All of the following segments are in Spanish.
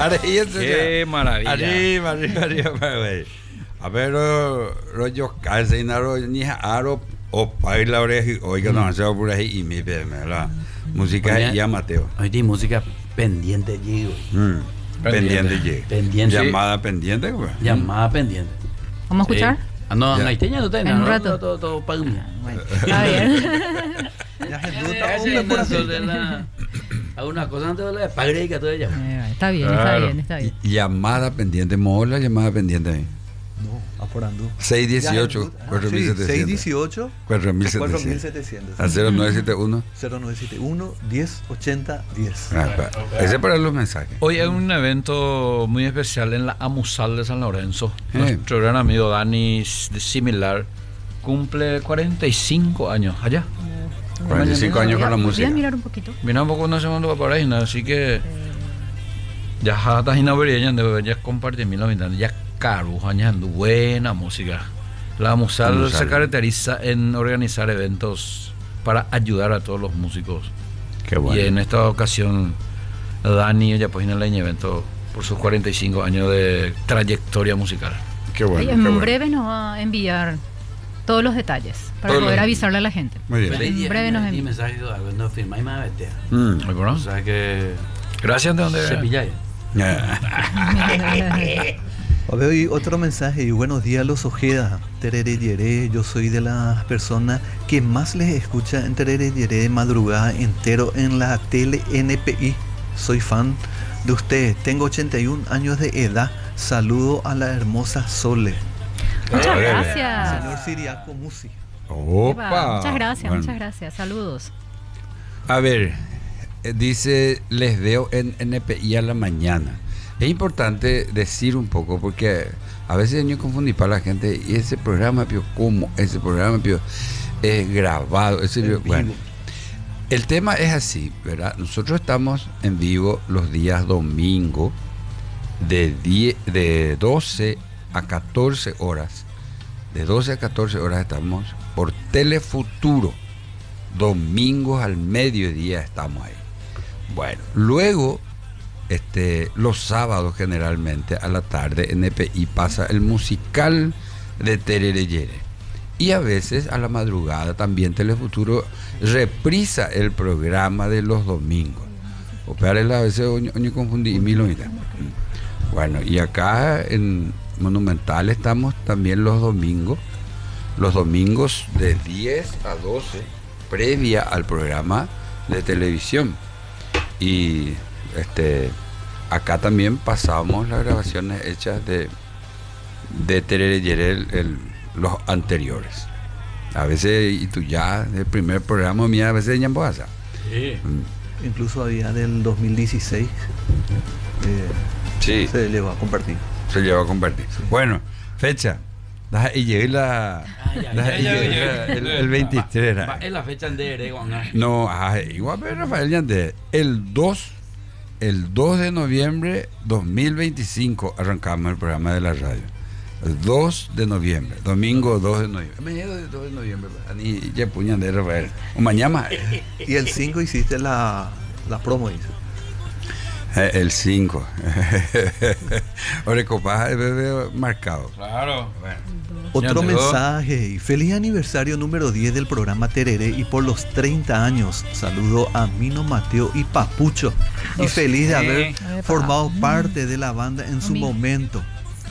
Qué maravilla. Arriba. A ver, rollo calce ni aro o baila oreja, oiga, no, se va por ahí y me ve, la música Oye, ya Mateo. Hoy tiene música pendiente, Diego. Pendiente llegue. Pendiente. Llamada pendiente, güey. Llamada pendiente. ¿Vamos a escuchar? Ah, no, Ya. Gaiteña no tiene. En un no, rato. Todo pago. Bueno, está bien. Hago una cosa antes de la pague que todo ella. Está bien, Claro. está bien. Llamada pendiente, mola llamada pendiente ahí. No, apurando. 618 4700. 618 4700. 4700. A 0971. 0971 1080 10. Ese para los mensajes. Hoy hay un evento muy especial en la Amusal de San Lorenzo. Sí. Nuestro gran amigo Dani de Similar cumple 45 años allá. 45 años con la Voy música. a mirar un poquito. Mira un poco no se mandó para ahí, así que ya está inaugurando de ya compartir mil habitantes, ya caro, añadiendo buena música. La Amusal Amusal. se caracteriza en organizar eventos para ayudar a todos los músicos. Qué bueno. Y en esta ocasión Dani ya pues en el evento por sus 45 años de trayectoria musical. Qué bueno. En qué bueno. breve nos va a enviar todos los detalles para Todos poder los- avisarle a la gente. Muy bien. En breve nos Y envía. mensaje de algo, no firma y más vete. ¿Me O sea que. Gracias de donde Se pilla A ver, y otro mensaje. Y buenos días, los Ojeda. Terere Yeré. Yo soy de las personas que más les escucha en Terere Yeré de madrugada entero en la tele NPI. Soy fan de ustedes. Tengo 81 años de edad. Saludo a la hermosa Sole. Muchas Órale. gracias. Señor Siriaco Musi. Opa. Muchas gracias, Bueno. muchas gracias. Saludos. A ver, dice, les veo en NPI a la mañana. Es importante decir un poco porque a veces yo confundí para la gente y ese programa, pio, ¿cómo? Ese programa, pio, es grabado. Bueno, el tema es así, ¿verdad? Nosotros estamos en vivo los días domingo de 12 a 14 horas. De 12 a 14 horas estamos por Telefuturo. Domingos al mediodía estamos ahí. Bueno, luego los sábados generalmente a la tarde NPI pasa el musical de Terere Yere. Y a veces a la madrugada también Telefuturo reprisa el programa de los domingos. O peor, a veces yo confundí mil. Bueno, y acá en Monumental estamos también los domingos de 10 a 12 previa al programa de televisión. Y acá también pasamos las grabaciones hechas de Terere Yere, los anteriores. A veces, y tú ya, el primer programa mía, a veces ya en Boaza. Sí. Incluso había del 2016. Sí, Se le va a compartir. se lleva a compartir. Bueno, fecha. Y llegué el 23. ¿no? Es la fecha de Ereguan. No, igual pero Rafael Yandé, el 2 de noviembre 2025 arrancamos el programa de la radio. El 2 de noviembre, domingo 2 de noviembre. Mañana 2 de noviembre, ni ya puñan de Rafael. O mañana. Y el 5 hiciste la promo, dice. El 5. Ahora copaje bebé marcado. Claro. Bueno. Otro Ya mensaje. Y feliz aniversario número 10 del programa Tereré y por los 30 años. Saludo a Mino, Mateo y Papucho. Y feliz de haber Epa. formado parte de la banda en su Amigo. momento.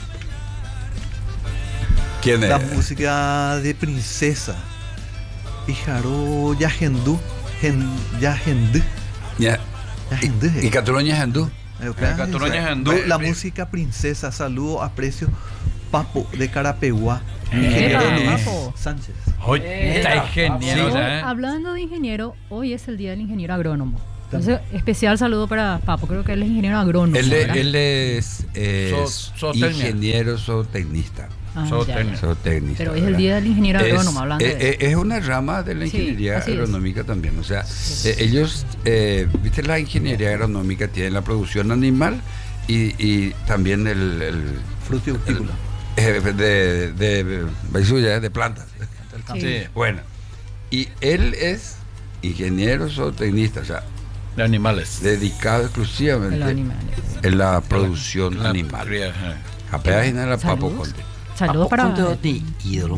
¿Quién es? La música de Princesa. Y Jaro Yahendú. Yahendú. Ya. ¿Y Cataluña es hindú? Cataluña es hindú. La música Princesa. Saludo, aprecio. Papo de Carapeguá. Ingeniero Epa, Luis Papo. Sánchez. Oye, está ingeniero, Hoy, ¿eh? hablando de ingeniero, hoy es el día del ingeniero agrónomo. Entonces, especial saludo para Papo, creo que él es ingeniero agrónomo. ¿verdad? Él es Zootecnia. ingeniero zootecnista. Ah, Zootecnia. ya. Zootecnista, Pero hoy es el ¿verdad? día del ingeniero agrónomo, hablando de eso. Es una rama de la Sí, ingeniería así es. agronómica también. O sea, ellos, viste, la ingeniería agronómica tiene la producción animal y también el Frutícola. de baisulla, de plantas. Sí, Bueno, y él es ingeniero zootecnista, o sea, de animales. dedicado De exclusivamente los animales. en la producción La animal. cría, Apenas en la Papo Saludos. Conde. Saludos para... ídolo,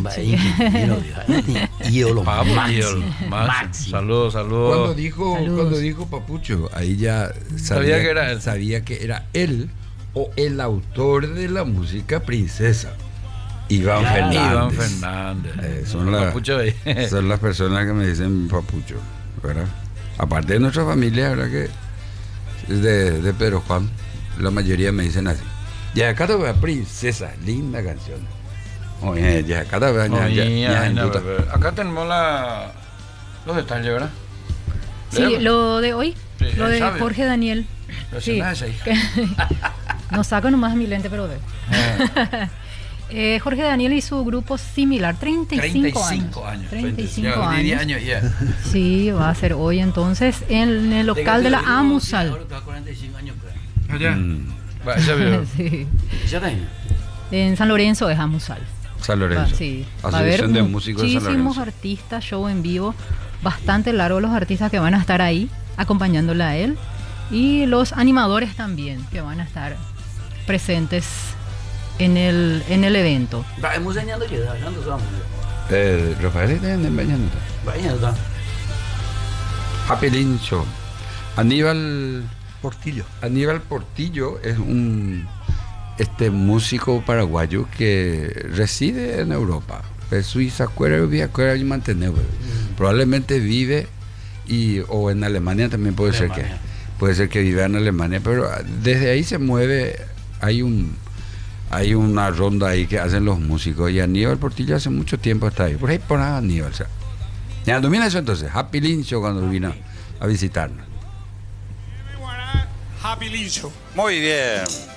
ídolo Papo, máximo. ídolo, Máximo. Saludos, saludos. Saludos. Cuando dijo Papucho, ahí ya Sabía que era él. sabía que era él o el autor de la música Princesa, Iván Claro. Fernández. Iván Fernández. Son las- Papucho ahí. Son las personas que me dicen Papucho, ¿verdad? Aparte de nuestra familia, ¿verdad? Que es de Pedro Juan, la mayoría me dicen así. Ya acá te voy a Princesa, linda canción. Oye, ya acá te voy a Oye, ay, no, bebé. Acá tenemos los detalles, ¿verdad? Sí, Léelo. lo de hoy, Sí, lo él de sabe. Jorge Daniel. Pero Sí. si nada, esa hija. No saco nomás mi lente, pero ve. Jorge Daniel y su grupo similar, 35 años. 35 Ya, 10 años. años ya. Sí, va a ser hoy entonces en el local de la Amusal. Ahora está 45 años, creo. Ya. Mm, Va, esa vio. Sí. ¿Ya está ahí? En San Lorenzo es Amusal. San Lorenzo. Sí. Va a haber Asociación de Músicos de San muchísimos Lorenzo. artistas, show en vivo, bastante largo los artistas que van a estar ahí acompañándole a él y los animadores también que van a estar presentes en el evento. Hemos enseñando que hablando vamos. Rafael está en mañana. Vaya, está. Happy Lynn Show. Aníbal Portillo. es un músico paraguayo que reside en Europa. Es Suiza, cuera y mantener. Probablemente vive o en Alemania también puede ser que viva en Alemania, pero desde ahí se mueve. Hay una ronda ahí que hacen los músicos y Aníbal Portillo hace mucho tiempo está ahí. Por ahí por nada Aníbal. O sea, ya domina eso entonces. Happy Lynn Show cuando vino a visitarnos. Happy Lynn Show. Muy bien.